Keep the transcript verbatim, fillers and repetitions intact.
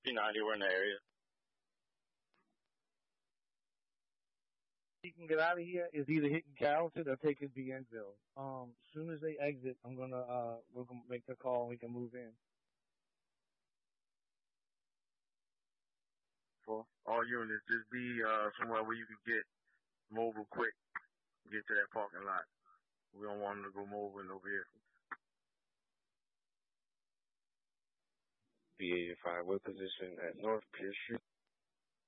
P ninety, we're in the area. He can get out of here is either hitting Carrollton or taking Bienville. Um, as soon as they exit, I'm gonna uh, we're gonna make the call and we can move in. For all units, just be uh somewhere where you can get mobile quick, get to that parking lot. We don't want them to go mobile in no vehicles. B eighty-five, what position at North Pierce Street?